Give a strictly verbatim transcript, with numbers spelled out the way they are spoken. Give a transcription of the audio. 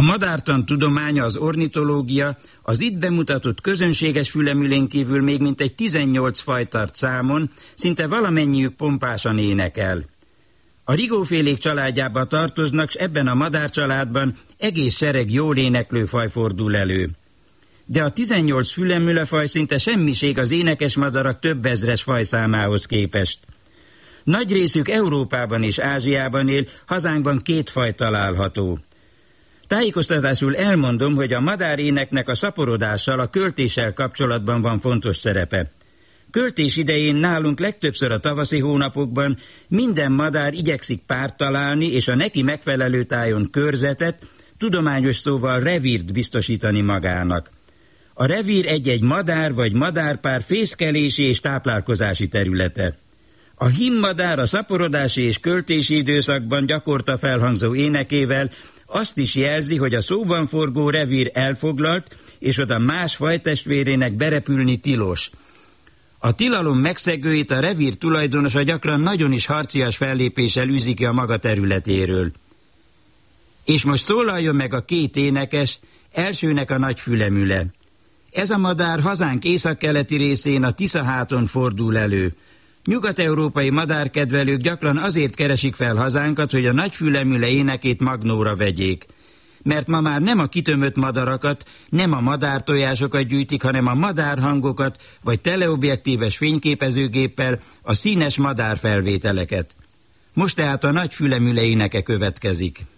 madártan tudománya, az ornitológia az itt bemutatott közönséges fülemülén kívül még mintegy tizennyolc faj tart számon, szinte valamennyiük pompásan énekel. A rigófélék családjába tartoznak, s ebben a madárcsaládban egész sereg jól éneklő faj fordul elő. De a tizennyolc fülemülefaj szinte semmiség az énekes madarak több ezres fajszámához képest. Nagy részük Európában és Ázsiában él, hazánkban két faj található. Tájékoztatásul elmondom, hogy a madáréneknek a szaporodással, a költéssel kapcsolatban van fontos szerepe. Költés idején nálunk legtöbbször a tavaszi hónapokban minden madár igyekszik párt találni, és a neki megfelelő tájon körzetet, tudományos szóval revírt biztosítani magának. A revír egy-egy madár vagy madárpár fészkelési és táplálkozási területe. A hímmadár a szaporodási és költési időszakban gyakorta felhangzó énekével azt is jelzi, hogy a szóban forgó revír elfoglalt, és oda más fajtestvérének berepülni tilos. A tilalom megszegőit a revír tulajdonosa gyakran nagyon is harcias fellépéssel űzi ki a maga területéről. És most szólaljon meg a két énekes, elsőnek a nagy fülemüle. Ez a madár hazánk északkeleti részén a Tiszaháton fordul elő. Nyugat-európai madárkedvelők gyakran azért keresik fel hazánkat, hogy a nagy fülemüle énekét magnóra vegyék. Mert ma már nem a kitömött madarakat, nem a madártojásokat gyűjtik, hanem a madárhangokat, vagy teleobjektíves fényképezőgéppel a színes madárfelvételeket. Most tehát a nagy fülemüle éneke következik.